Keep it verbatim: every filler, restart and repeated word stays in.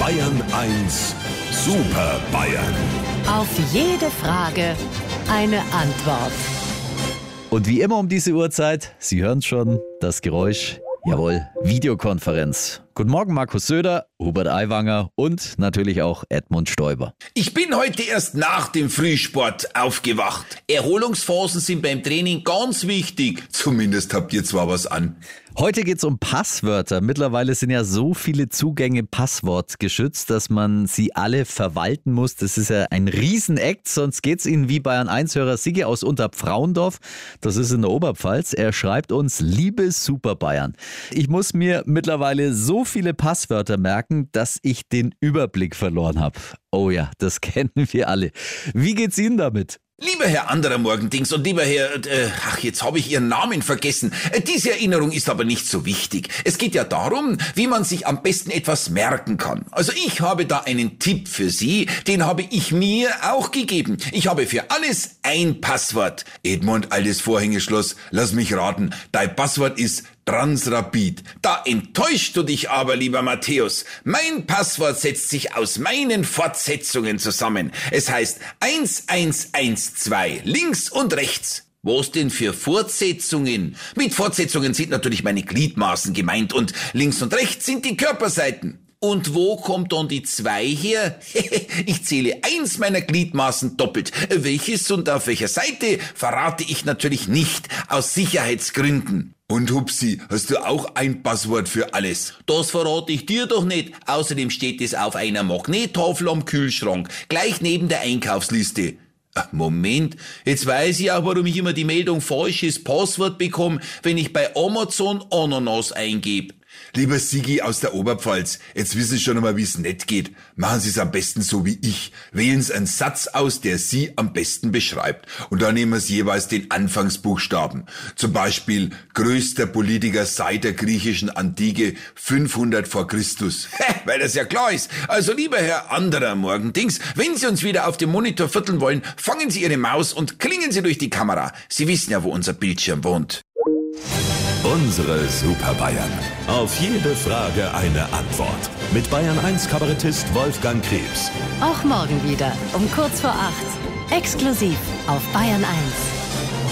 Bayern eins Super Bayern. Auf jede Frage eine Antwort. Und wie immer um diese Uhrzeit, Sie hören schon das Geräusch, jawohl, Videokonferenz. Guten Morgen, Markus Söder, Hubert Aiwanger und natürlich auch Edmund Stoiber. Ich bin heute erst nach dem Frühsport aufgewacht. Erholungsphasen sind beim Training ganz wichtig. Zumindest habt ihr zwar was an. Heute geht's um Passwörter. Mittlerweile sind ja so viele Zugänge passwortgeschützt, dass man sie alle verwalten muss. Das ist ja ein Riesenakt, sonst geht's Ihnen wie Bayern eins-Hörer Siggi aus Unterpfrauendorf. Das ist in der Oberpfalz. Er schreibt uns, liebe Super Bayern, ich muss mir mittlerweile so viele Passwörter merken, dass ich den Überblick verloren habe. Oh ja, das kennen wir alle. Wie geht's Ihnen damit? Lieber Herr anderer Morgendings und lieber Herr, äh, ach, jetzt habe ich Ihren Namen vergessen. Äh, diese Erinnerung ist aber nicht so wichtig. Es geht ja darum, wie man sich am besten etwas merken kann. Also ich habe da einen Tipp für Sie, den habe ich mir auch gegeben. Ich habe für alles ein Passwort. Edmund, altes Vorhängeschloss, lass mich raten. Dein Passwort ist Transrapid. Da enttäuschst du dich aber, lieber Matthäus. Mein Passwort setzt sich aus meinen Fortsetzungen zusammen. Es heißt eins eins eins zwei, links und rechts. Was denn für Fortsetzungen? Mit Fortsetzungen sind natürlich meine Gliedmaßen gemeint und links und rechts sind die Körperseiten. Und wo kommt dann die zwei her? Ich zähle eins meiner Gliedmaßen doppelt. Welches und auf welcher Seite verrate ich natürlich nicht, aus Sicherheitsgründen. Und Hupsi, hast du auch ein Passwort für alles? Das verrate ich dir doch nicht. Außerdem steht es auf einer Magnettafel am Kühlschrank, gleich neben der Einkaufsliste. Ach, Moment, jetzt weiß ich auch, warum ich immer die Meldung falsches Passwort bekomme, wenn ich bei Amazon Ananas eingebe. Lieber Sigi aus der Oberpfalz, jetzt wissen Sie schon einmal, wie es nicht geht. Machen Sie es am besten so wie ich. Wählen Sie einen Satz aus, der Sie am besten beschreibt. Und dann nehmen Sie jeweils den Anfangsbuchstaben. Zum Beispiel größter Politiker seit der griechischen Antike fünfhundert vor Christus. Weil das ja klar ist. Also lieber Herr anderer Morgendings, wenn Sie uns wieder auf dem Monitor vierteln wollen, fangen Sie Ihre Maus und klingen Sie durch die Kamera. Sie wissen ja, wo unser Bildschirm wohnt. Unsere Super Bayern. Auf jede Frage eine Antwort. Mit Bayern eins Kabarettist Wolfgang Krebs. Auch morgen wieder um kurz vor acht. Exklusiv auf Bayern eins.